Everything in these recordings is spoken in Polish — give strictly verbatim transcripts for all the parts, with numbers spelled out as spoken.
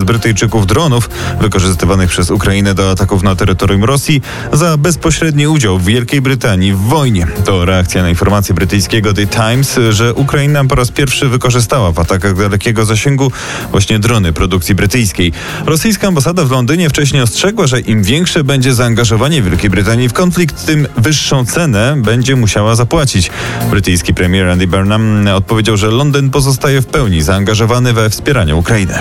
Brytyjczyków dronów wykorzystywanych przez Ukrainę do ataków na terytorium Rosji za bezpośredni udział Wielkiej Brytanii w wojnie. To reakcja na informację brytyjskiego The Times, że Ukraina po raz pierwszy wykorzystała w atakach dalekiego zasięgu właśnie drony produkcji brytyjskiej. Rosyjska ambasada w Londynie wcześniej ostrzegła, że im większe będzie zaangażowanie Wielkiej Brytanii w konflikt, tym wyższą cenę będzie musiała zapłacić. Brytyjski premier Andy Burnham odpowiedział, że Londyn pozostaje w pełni zaangażowany we wspieranie Ukrainy.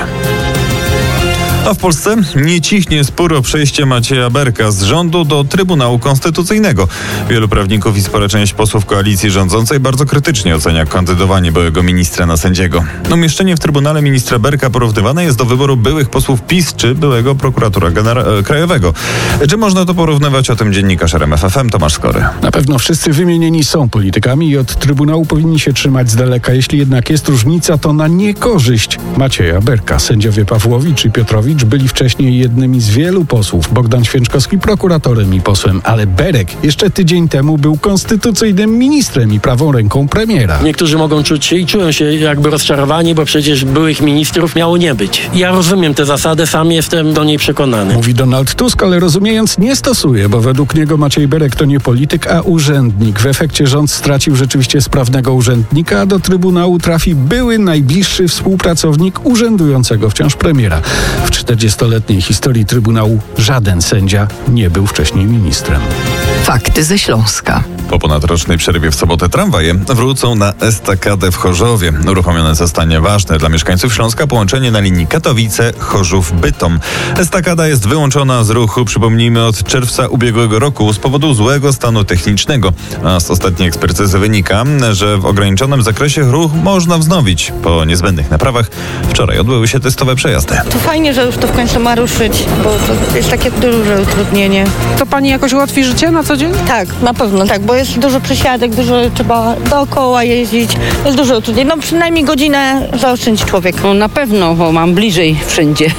A w Polsce nie cichnie spór o przejście Macieja Berka z rządu do Trybunału Konstytucyjnego. Wielu prawników i spora część posłów koalicji rządzącej bardzo krytycznie ocenia kandydowanie byłego ministra na sędziego. Umieszczenie w Trybunale ministra Berka porównywane jest do wyboru byłych posłów PiS czy byłego prokuratora genera- krajowego. Czy można to porównywać? O tym dziennikarz R M F F M Tomasz Skory. Na pewno wszyscy wymienieni są politykami i od Trybunału powinni się trzymać z daleka. Jeśli jednak jest różnica, to na niekorzyść Macieja Berka. Sędziowie Pawłowicz i Piotrowicz byli wcześniej jednymi z wielu posłów. Bogdan Święczkowski prokuratorem i posłem, ale Berek jeszcze tydzień temu był konstytucyjnym ministrem i prawą ręką premiera. Niektórzy mogą czuć się i czują się jakby rozczarowani, bo przecież byłych ministrów miało nie być. Ja rozumiem tę zasadę, sam jestem do niej przekonany. Mówi Donald Tusk, ale rozumiejąc nie stosuje, bo według niego Maciej Berek to nie polityk, a urzędnik. W efekcie rząd stracił rzeczywiście sprawnego urzędnika, a do Trybunału trafi były najbliższy współpracownik urzędującego wciąż premiera. W czterdziestoletniej historii Trybunału żaden sędzia nie był wcześniej ministrem. Fakty ze Śląska. Po ponadrocznej przerwie w sobotę tramwaje wrócą na estakadę w Chorzowie. Uruchomione zostanie ważne dla mieszkańców Śląska połączenie na linii Katowice-Chorzów-Bytom. Estakada jest wyłączona z ruchu, przypomnijmy, od czerwca ubiegłego roku z powodu złego stanu technicznego. A z ostatniej ekspertyzy wynika, że w ograniczonym zakresie ruch można wznowić. Po niezbędnych naprawach wczoraj odbyły się testowe przejazdy. To fajnie, że już to w końcu ma ruszyć, bo to jest takie duże utrudnienie. To pani jakoś ułatwi życie na co dzień? Tak, na pewno tak, bo jest dużo przesiadek, dużo trzeba dookoła jeździć, jest dużo utrudnień. No przynajmniej godzinę zaoszczędzi człowiek. No na pewno, bo mam bliżej wszędzie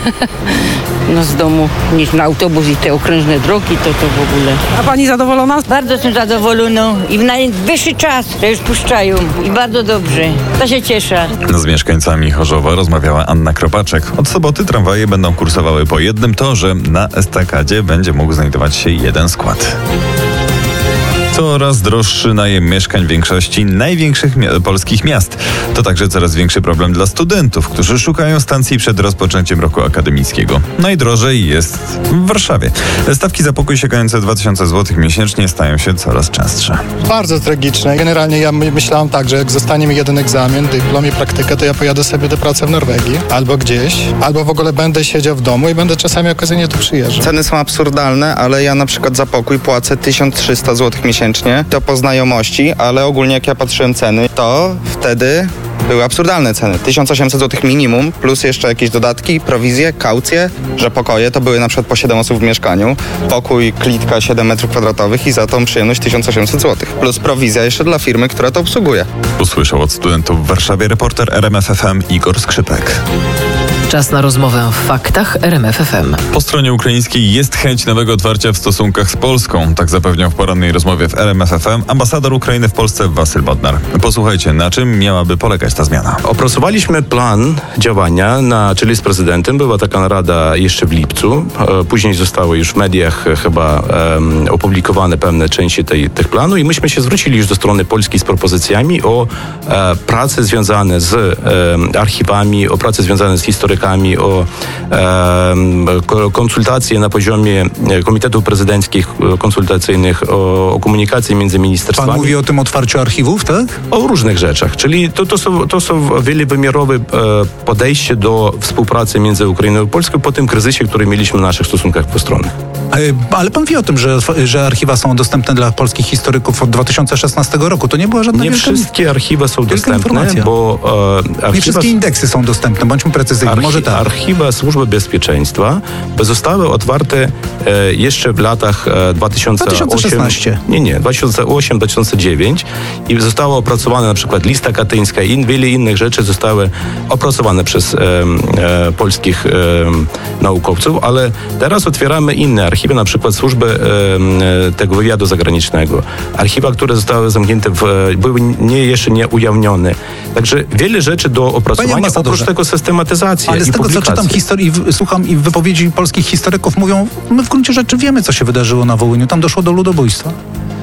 no z domu niż na autobus i te okrężne drogi, to to w ogóle. A pani zadowolona? Bardzo jestem zadowolona i w najwyższy czas, że już puszczają i bardzo dobrze. To się cieszę. Z mieszkańcami Chorzowa rozmawiała Anna Kropaczek. Od soboty tramwaje będą kursowały po jednym torze. Na estakadzie będzie mógł znajdować się jeden skład. Coraz droższy najem mieszkań w większości największych mi- polskich miast. To także coraz większy problem dla studentów, którzy szukają stacji przed rozpoczęciem roku akademickiego. Najdrożej jest w Warszawie. Stawki za pokój sięgające dwa tysiące złotych miesięcznie stają się coraz częstsze. Bardzo tragiczne. Generalnie ja my, myślałam tak, że jak zostanie mi jeden egzamin, dyplom i praktykę, to ja pojadę sobie do pracy w Norwegii albo gdzieś, albo w ogóle będę siedział w domu i będę czasami okazyjnie tu przyjeżdżał. Ceny są absurdalne, ale ja na przykład za pokój płacę tysiąc trzysta złotych miesięcznie. To po znajomości, ale ogólnie jak ja patrzyłem ceny, to wtedy były absurdalne ceny. tysiąc osiemset złotych minimum, plus jeszcze jakieś dodatki, prowizje, kaucje, że pokoje to były na przykład po siedem osób w mieszkaniu, pokój, klitka siedem metrów kwadratowych i za tą przyjemność tysiąc osiemset złotych. Plus prowizja jeszcze dla firmy, która to obsługuje. Usłyszał od studentów w Warszawie reporter R M F F M Igor Skrzypek. Czas na rozmowę w faktach R M F F M. Po stronie ukraińskiej jest chęć nowego otwarcia w stosunkach z Polską. Tak zapewniał w porannej rozmowie w R M F F M ambasador Ukrainy w Polsce Wasyl Bodnar. Posłuchajcie, na czym miałaby polegać ta zmiana. Opracowaliśmy plan działania na czele z prezydentem. Była taka narada jeszcze w lipcu. Później zostały już w mediach chyba um, opublikowane pewne części tej, tych planu i myśmy się zwrócili już do strony polskiej z propozycjami o e, prace związane z e, archiwami, o prace związane z historykami, o e, konsultacje na poziomie komitetów prezydenckich konsultacyjnych, o, o komunikacji między ministerstwami. Pan mówi o tym otwarciu archiwów, tak? O różnych rzeczach, czyli to, to, są, to są wielowymiarowe e, podejście do współpracy między Ukrainą i Polską po tym kryzysie, który mieliśmy w naszych stosunkach dwustronnych. Ale pan wie o tym, że, że archiwa są dostępne dla polskich historyków od dwa tysiące szesnastego roku. To nie była żadna Nie wielka, wszystkie archiwa są dostępne, bo e, archiwa, nie wszystkie indeksy są dostępne, bądźmy precyzyjni. Archi- Może tak. Archiwa Służby Bezpieczeństwa zostały otwarte e, jeszcze w latach e, dwa tysiące ósmym. dwa tysiące szesnastym. Nie, nie, dwa tysiące ósmym dwa tysiące dziewiątym i została opracowana na przykład lista katyńska i wiele innych rzeczy zostały opracowane przez e, e, polskich e, naukowców, ale teraz otwieramy inne archiwa. archiwy na przykład służby e, tego wywiadu zagranicznego, archiwa, które zostały zamknięte, w, były nie, jeszcze nie ujawnione. Także wiele rzeczy do opracowania, oprócz tego systematyzacji Ale z i tego, publikacji. co czytam historii, słucham i wypowiedzi polskich historyków, mówią, my w gruncie rzeczy wiemy, co się wydarzyło na Wołyniu. Tam doszło do ludobójstwa.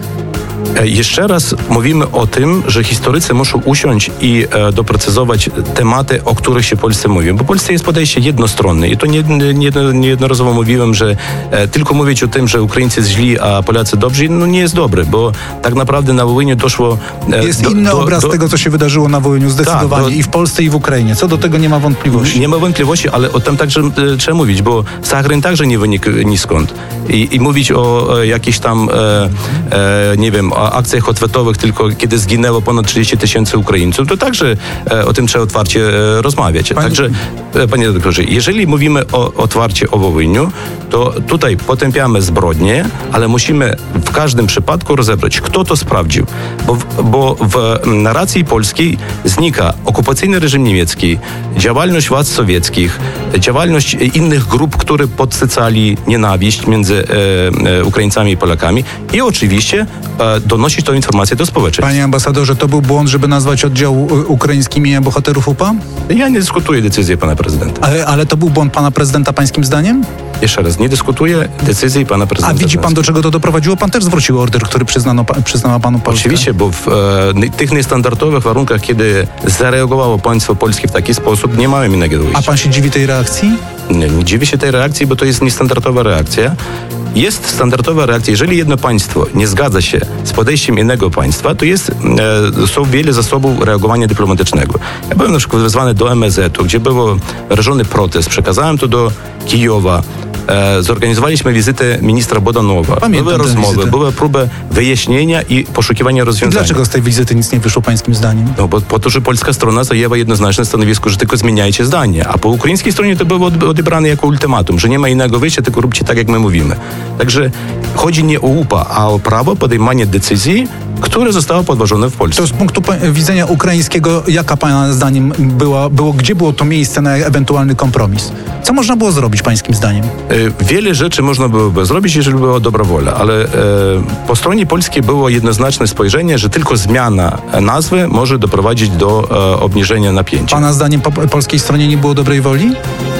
Jeszcze raz mówimy o tym, że historycy muszą usiąść i e, doprecyzować tematy, o których się Polsce mówi. Bo w Polsce jest podejście jednostronne i to nie, nie, niejednorazowo mówiłem, że e, tylko mówić o tym, że Ukraińcy jest źli, a Polacy dobrzy, no nie jest dobre, bo tak naprawdę na Wołyniu doszło... E, jest do, inny do, obraz do, tego, co się wydarzyło na Wołyniu, zdecydowanie. Tak, do, i w Polsce, i w Ukrainie. Co do tego nie ma wątpliwości. Nie ma wątpliwości, ale o tym także e, trzeba mówić, bo Sacharyn także nie wynika ni skąd. I, i mówić o e, jakichś tam, e, e, nie wiem, o akcjach odwetowych, tylko kiedy zginęło ponad trzydzieści tysięcy Ukraińców, to także e, o tym trzeba otwarcie e, rozmawiać. Panie... Także, e, panie doktorze, jeżeli mówimy o, otwarcie o Wołyniu, to tutaj potępiamy zbrodnie, ale musimy w każdym przypadku rozebrać, kto to sprawdził. Bo, bo w narracji polskiej znika okupacyjny reżim niemiecki, działalność władz sowieckich, działalność innych grup, które podsycali nienawiść między e, e, Ukraińcami i Polakami i oczywiście e, donosić tę informację do społeczeństwa. Panie ambasadorze, to był błąd, żeby nazwać oddział ukraiński imieniem bohaterów U P A? Ja nie dyskutuję decyzji pana prezydenta. Ale, ale to był błąd pana prezydenta pańskim zdaniem? Jeszcze raz, nie dyskutuję decyzji pana prezydenta. A widzi pan, do czego to doprowadziło? Pan też zwrócił order, który przyznano, przyznała panu Polskę. Oczywiście, bo w e, tych niestandardowych warunkach, kiedy zareagowało państwo polskie w taki sposób, nie mamy innego wyjścia. A pan się dziwi tej reakcji? Nie, nie dziwię się tej reakcji, bo to jest niestandardowa reakcja. Jest standardowa reakcja. Jeżeli jedno państwo nie zgadza się z podejściem innego państwa, to jest, e, są wiele zasobów reagowania dyplomatycznego. Ja byłem na przykład wezwany do M S Z u, gdzie był wyrażony protest. Przekazałem to do Kijowa. E, zorganizowaliśmy wizytę ministra Bodanowa. Pamiętam były rozmowy, wizytę. były próby wyjaśnienia i poszukiwania rozwiązania. I dlaczego z tej wizyty nic nie wyszło pańskim zdaniem? No bo po to, że polska strona zajęła jednoznaczne stanowisko, że tylko zmieniajcie zdanie, a po ukraińskiej stronie to było odebrane jako ultimatum, że nie ma innego wyjścia, tylko róbcie tak, jak my mówimy. Także chodzi nie o U P A, a o prawo podejmowania decyzji, które zostało podważone w Polsce. To z punktu widzenia ukraińskiego, jaka pana zdaniem była, było, gdzie było to miejsce na ewentualny kompromis? Co można było zrobić pańskim zdaniem? Wiele rzeczy można byłoby zrobić, jeżeli była dobra wola, ale e, po stronie polskiej było jednoznaczne spojrzenie, że tylko zmiana nazwy może doprowadzić do e, obniżenia napięcia. Pana zdaniem po polskiej stronie nie było dobrej woli?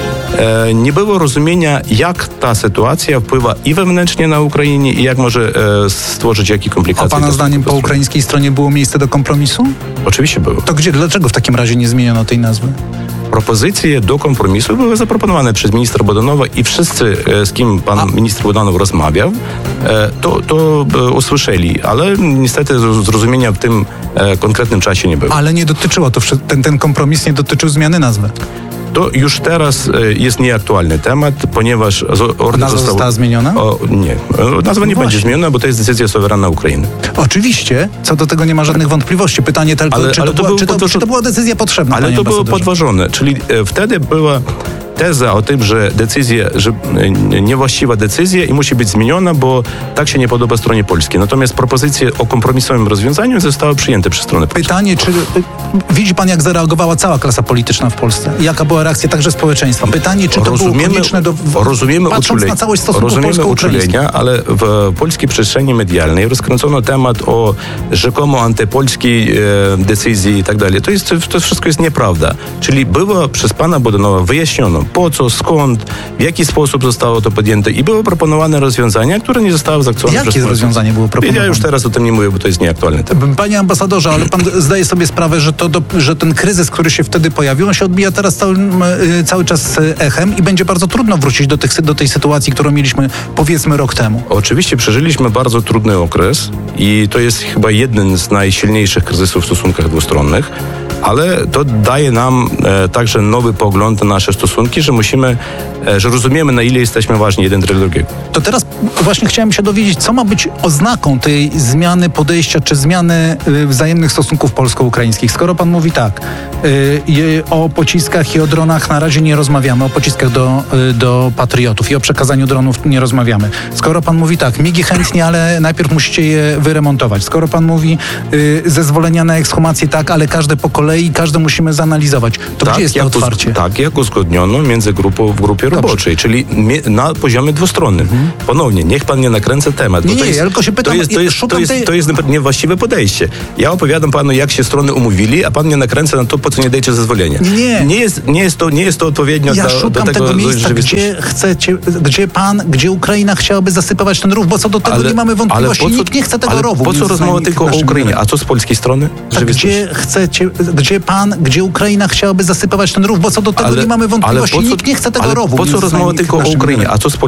E, nie było rozumienia, jak ta sytuacja wpływa i wewnętrznie na Ukrainie i jak może e, stworzyć jakie komplikacje. A pana zdaniem po ukraińskiej stronie było miejsce do kompromisu? Oczywiście było. To gdzie, dlaczego w takim razie nie zmieniono tej nazwy? Propozycje do kompromisu były zaproponowane przez ministra Bodanowa i wszyscy, z kim pan A. minister Bodanow rozmawiał, to, to usłyszeli, ale niestety zrozumienia w tym konkretnym czasie nie było. Ale nie dotyczyło to, ten, ten kompromis nie dotyczył zmiany nazwy. To już teraz jest nieaktualny temat, ponieważ order nazwa został... została zmieniona? O, nie, nazwa nie no będzie zmieniona, bo to jest decyzja suwerenna Ukrainy. Oczywiście, co do tego nie ma żadnych wątpliwości. Pytanie tylko, ale, czy, ale to to była, czy, to, podważ... czy to była decyzja potrzebna? Ale to było podważone, czyli e, wtedy była teza o tym, że decyzja, że e, niewłaściwa decyzja i musi być zmieniona, bo tak się nie podoba stronie polskiej. Natomiast propozycje o kompromisowym rozwiązaniu zostały przyjęte przez stronę polską. Pytanie, czy widzi pan, jak zareagowała cała klasa polityczna w Polsce? Jaka była reakcja także społeczeństwa? Pytanie, czy to rozumiemy, było konieczne do... W, rozumiemy patrząc uczulenia, na całość stosunku rozumiemy uczulenia, ale w polskiej przestrzeni medialnej rozkręcono temat o rzekomo antypolskiej e, decyzji i tak dalej. To jest, to wszystko jest nieprawda. Czyli było przez pana Bodanowa wyjaśniono, po co, skąd, w jaki sposób zostało to podjęte i były proponowane rozwiązania, które nie zostały zaakceptowane. Jakie rozwiązanie było proponowane? Ja już teraz o tym nie mówię, bo to jest nieaktualny temat. Panie ambasadorze, ale pan zdaje sobie sprawę, że, to do, że ten kryzys, który się wtedy pojawił, on się odbija teraz cały, cały czas echem i będzie bardzo trudno wrócić do, tych, do tej sytuacji, którą mieliśmy powiedzmy rok temu. Oczywiście przeżyliśmy bardzo trudny okres i to jest chyba jeden z najsilniejszych kryzysów w stosunkach dwustronnych, ale to daje nam e, także nowy pogląd na nasze stosunki, że musimy, e, że rozumiemy, na ile jesteśmy ważni jeden dla drugiego. To teraz właśnie chciałem się dowiedzieć, co ma być oznaką tej zmiany podejścia, czy zmiany y, wzajemnych stosunków polsko-ukraińskich. Skoro pan mówi tak, y, o pociskach i o dronach na razie nie rozmawiamy, o pociskach do, y, do patriotów i o przekazaniu dronów nie rozmawiamy. Skoro pan mówi tak, migi chętnie, ale najpierw musicie je wyremontować. Skoro pan mówi y, zezwolenia na ekshumację tak, ale każde po kolei, każde musimy zanalizować. To tak, gdzie jest to otwarcie? Tak, jak uzgodniono między grupą w grupie To roboczej, czyli mie- na poziomie dwustronnym. Mhm. Ponownie, niech pan nie nakręca temat. Nie, bo to nie, jest, ja tylko się pytam, to jest, to jest, to jest, tej... to jest niewłaściwe podejście. Ja opowiadam panu, jak się strony umówili, a pan mnie nakręca na to, po co nie dajecie zezwolenia. Nie. Nie jest, nie jest, to, nie jest to odpowiednio ja do, szukam do tego, tego miejsca, do gdzie chcecie, gdzie pan, gdzie Ukraina chciałaby zasypywać ten rów, bo co do tego ale, nie mamy wątpliwości. ale po co, Nikt nie chce tego ale rowu. po co rozmowa tylko o Ukrainie? A co z polskiej strony? Tak, gdzie chcecie, gdzie pan, gdzie Ukraina chciałaby zasypywać ten rów, bo co do tego ale, nie mamy wątpliwości. Co, Nikt nie chce tego ale rowu. Po co rozmowa tylko o Ukrainie? A co z